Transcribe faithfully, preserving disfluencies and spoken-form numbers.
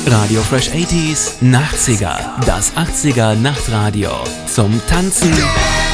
Radio Fresh achtziger, Nachtsiger, das achtziger Nachtradio zum Tanzen,